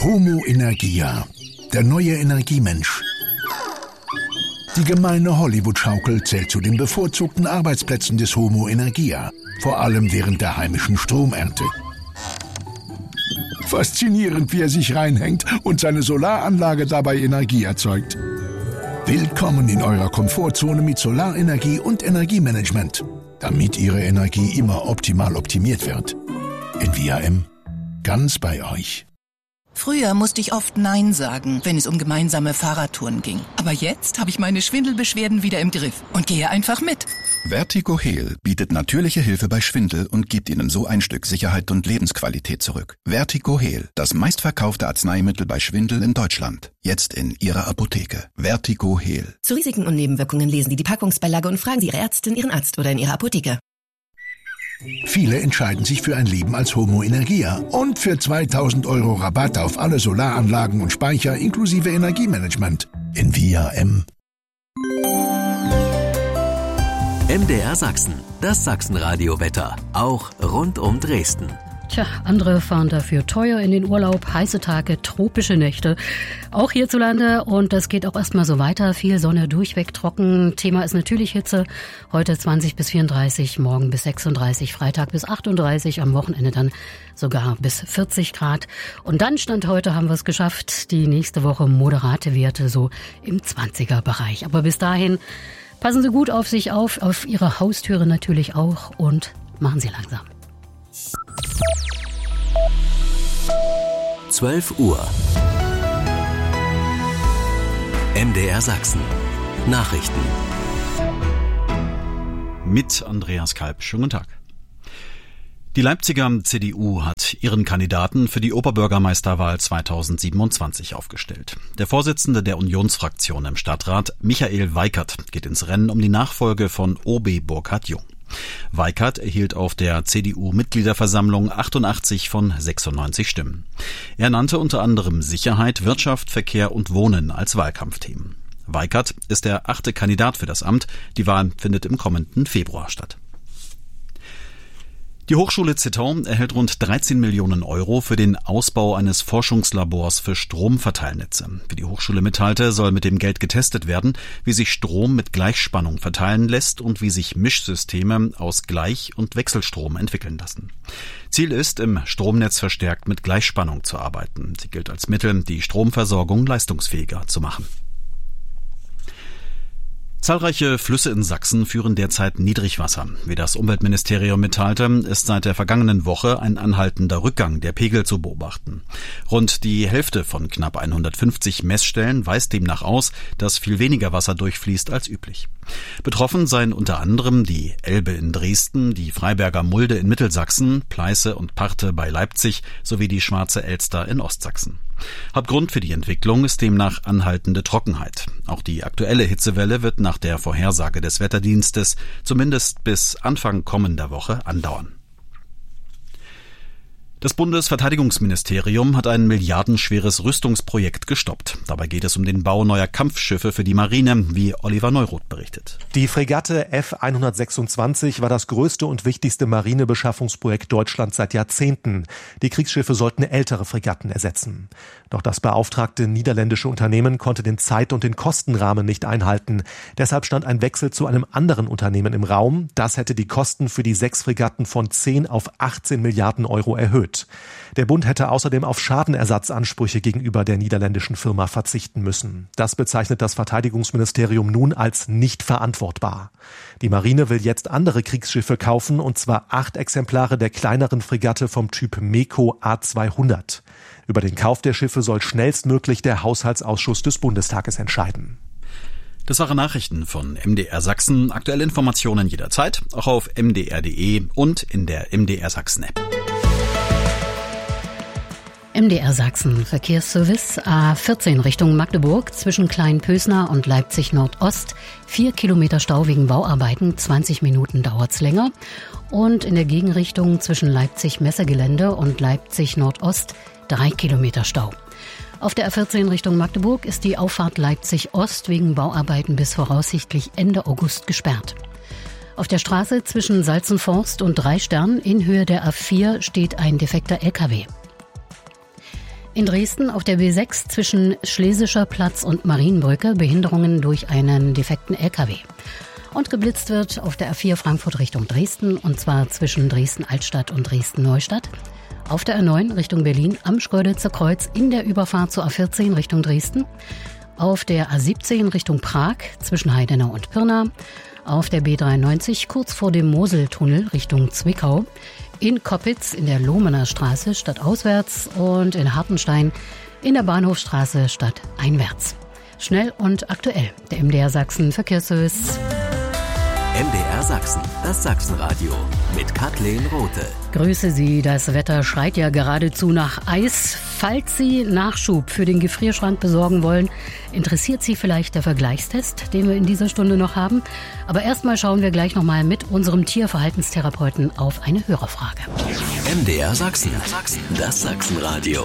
Homo Energia, der neue Energiemensch. Die gemeine Hollywood-Schaukel zählt zu den bevorzugten Arbeitsplätzen des Homo Energia, vor allem während der heimischen Stromernte. Faszinierend, wie er sich reinhängt und seine Solaranlage dabei Energie erzeugt. Willkommen in eurer Komfortzone mit Solarenergie und Energiemanagement, damit Ihre Energie immer optimal optimiert wird. Envia-M, ganz bei euch. Früher musste ich oft Nein sagen, wenn es um gemeinsame Fahrradtouren ging. Aber jetzt habe ich meine Schwindelbeschwerden wieder im Griff und gehe einfach mit. VertigoHeal bietet natürliche Hilfe bei Schwindel und gibt Ihnen so ein Stück Sicherheit und Lebensqualität zurück. VertigoHeal, das meistverkaufte Arzneimittel bei Schwindel in Deutschland. Jetzt in Ihrer Apotheke. VertigoHeal. Zu Risiken und Nebenwirkungen lesen Sie die Packungsbeilage und fragen Sie Ihre Ärztin, Ihren Arzt oder in Ihrer Apotheke. Viele entscheiden sich für ein Leben als Homo Energia und für 2.000 € Rabatt auf alle Solaranlagen und Speicher inklusive Energiemanagement. Envia-M. MDR Sachsen, das Sachsenradio-Wetter, auch rund um Dresden. Tja, andere fahren dafür teuer in den Urlaub, heiße Tage, tropische Nächte. Auch hierzulande, und das geht auch erstmal so weiter. Viel Sonne, durchweg trocken. Thema ist natürlich Hitze. Heute 20 bis 34, morgen bis 36, Freitag bis 38, am Wochenende dann sogar bis 40 Grad. Und dann, Stand heute, haben wir es geschafft. Die nächste Woche moderate Werte so im 20er-Bereich. Aber bis dahin passen Sie gut auf sich auf Ihre Haustüre natürlich auch, und machen Sie langsam. 12 Uhr. MDR Sachsen. Nachrichten. Mit Andreas Kalb. Schönen guten Tag. Die Leipziger CDU hat ihren Kandidaten für die Oberbürgermeisterwahl 2027 aufgestellt. Der Vorsitzende der Unionsfraktion im Stadtrat, Michael Weikert, geht ins Rennen um die Nachfolge von OB Burkhard Jung. Weikert erhielt auf der CDU-Mitgliederversammlung 88 von 96 Stimmen. Er nannte unter anderem Sicherheit, Wirtschaft, Verkehr und Wohnen als Wahlkampfthemen. Weikert ist der 8. Kandidat für das Amt. Die Wahl findet im kommenden Februar statt. Die Hochschule Zittau erhält rund 13 Millionen € für den Ausbau eines Forschungslabors für Stromverteilnetze. Wie die Hochschule mitteilte, soll mit dem Geld getestet werden, wie sich Strom mit Gleichspannung verteilen lässt und wie sich Mischsysteme aus Gleich- und Wechselstrom entwickeln lassen. Ziel ist, im Stromnetz verstärkt mit Gleichspannung zu arbeiten. Sie gilt als Mittel, die Stromversorgung leistungsfähiger zu machen. Zahlreiche Flüsse in Sachsen führen derzeit Niedrigwasser. Wie das Umweltministerium mitteilte, ist seit der vergangenen Woche ein anhaltender Rückgang der Pegel zu beobachten. Rund die Hälfte von knapp 150 Messstellen weist demnach aus, dass viel weniger Wasser durchfließt als üblich. Betroffen seien unter anderem die Elbe in Dresden, die Freiberger Mulde in Mittelsachsen, Pleiße und Parthe bei Leipzig sowie die Schwarze Elster in Ostsachsen. Hauptgrund für die Entwicklung ist demnach anhaltende Trockenheit. Auch die aktuelle Hitzewelle wird nach der Vorhersage des Wetterdienstes zumindest bis Anfang kommender Woche andauern. Das Bundesverteidigungsministerium hat ein milliardenschweres Rüstungsprojekt gestoppt. Dabei geht es um den Bau neuer Kampfschiffe für die Marine, wie Oliver Neuroth berichtet. Die Fregatte F-126 war das größte und wichtigste Marinebeschaffungsprojekt Deutschlands seit Jahrzehnten. Die Kriegsschiffe sollten ältere Fregatten ersetzen. Doch das beauftragte niederländische Unternehmen konnte den Zeit- und den Kostenrahmen nicht einhalten. Deshalb stand ein Wechsel zu einem anderen Unternehmen im Raum. Das hätte die Kosten für die 6 Fregatten von 10 auf 18 Milliarden € erhöht. Der Bund hätte außerdem auf Schadenersatzansprüche gegenüber der niederländischen Firma verzichten müssen. Das bezeichnet das Verteidigungsministerium nun als nicht verantwortbar. Die Marine will jetzt andere Kriegsschiffe kaufen, und zwar 8 Exemplare der kleineren Fregatte vom Typ MEKO A200. Über den Kauf der Schiffe soll schnellstmöglich der Haushaltsausschuss des Bundestages entscheiden. Das waren Nachrichten von MDR Sachsen. Aktuelle Informationen jederzeit, auch auf mdr.de und in der MDR Sachsen-App. MDR Sachsen Verkehrsservice A14 Richtung Magdeburg zwischen Kleinpösner und Leipzig Nordost. 4 Kilometer Stau wegen Bauarbeiten, 20 Minuten dauert's länger. Und in der Gegenrichtung zwischen Leipzig Messegelände und Leipzig Nordost 3 Kilometer Stau. Auf der A14 Richtung Magdeburg ist die Auffahrt Leipzig Ost wegen Bauarbeiten bis voraussichtlich Ende August gesperrt. Auf der Straße zwischen Salzenforst und 3 Stern in Höhe der A4 steht ein defekter LKW. In Dresden auf der B6 zwischen Schlesischer Platz und Marienbrücke Behinderungen durch einen defekten LKW. Und geblitzt wird auf der A4 Frankfurt Richtung Dresden, und zwar zwischen Dresden-Altstadt und Dresden-Neustadt. Auf der A9 Richtung Berlin am Schkeuditzer Kreuz in der Überfahrt zur A14 Richtung Dresden. Auf der A17 Richtung Prag zwischen Heidenau und Pirna. Auf der B93 kurz vor dem Moseltunnel Richtung Zwickau. In Koppitz in der Lohmener Straße stadtauswärts und in Hartenstein in der Bahnhofstraße stadteinwärts. Schnell und aktuell, der MDR Sachsen Verkehrsservice. MDR Sachsen, das Sachsenradio mit Kathleen Rothe. Grüße Sie, das Wetter schreit ja geradezu nach Eis. Falls Sie Nachschub für den Gefrierschrank besorgen wollen, interessiert Sie vielleicht der Vergleichstest, den wir in dieser Stunde noch haben. Aber erstmal schauen wir gleich nochmal mit unserem Tierverhaltenstherapeuten auf eine Hörerfrage. MDR Sachsen, das Sachsenradio.